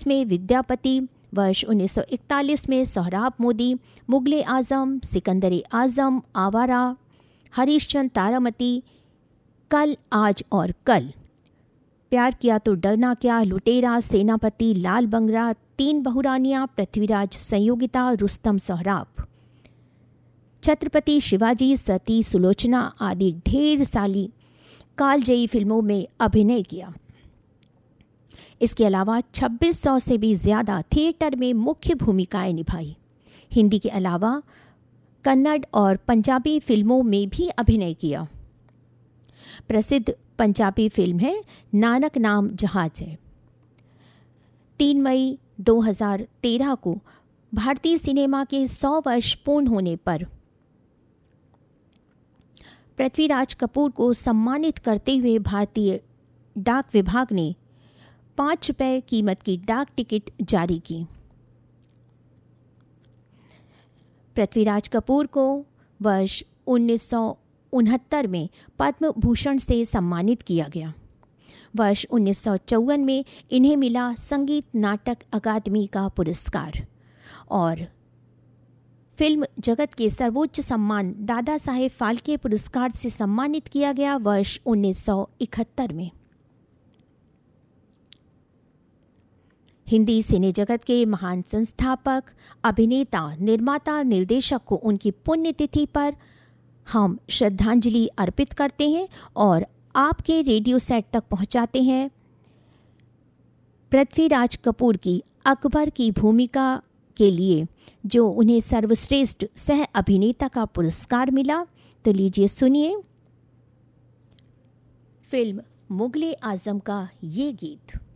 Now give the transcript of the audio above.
1930 में विद्यापति, वर्ष 1941 में सोहराब मोदी, मुगले आज़म, सिकंदर आज़म, आवारा, हरीशचंद्र तारामती, कल, आज और कल, प्यार किया तो डरना क्या, लुटेरा, सेनापति, लाल बंगरा, तीन बहुरानियां, पृथ्वीराज, संयोगिता, रुस्तम, सोहराब, छत्रपति शिवाजी, सती, सुलोचना आदि ढेर सारी कालजयी फिल्मों में अभिनय किया। इसके अलावा 2600 से भी ज़्यादा थिएटर में मुख्य भूमिकाएं निभाई। हिंदी के अलावा कन्नड़ और पंजाबी फिल्मों में भी अभिनय किया। प्रसिद्ध पंजाबी फिल्म है नानक नाम जहाज है। 3 मई 2013 को भारतीय सिनेमा के 100 वर्ष पूर्ण होने पर पृथ्वीराज कपूर को सम्मानित करते हुए भारतीय डाक विभाग ने 5 रुपये कीमत की डाक टिकट जारी की। पृथ्वीराज कपूर को वर्ष 1969 में पद्म भूषण से सम्मानित किया गया। वर्ष 1954 में इन्हें मिला संगीत नाटक अकादमी का पुरस्कार और फिल्म जगत के सर्वोच्च सम्मान दादा साहेब फाल्के पुरस्कार से सम्मानित किया गया वर्ष 1971 में। हिंदी सिने जगत के महान संस्थापक, अभिनेता, निर्माता, निर्देशक को उनकी पुण्यतिथि पर हम श्रद्धांजलि अर्पित करते हैं और आपके रेडियो सेट तक पहुंचाते हैं पृथ्वीराज कपूर की अकबर की भूमिका के लिए जो उन्हें सर्वश्रेष्ठ सह अभिनेता का पुरस्कार मिला। तो लीजिए सुनिए फिल्म मुगले आजम का ये गीत।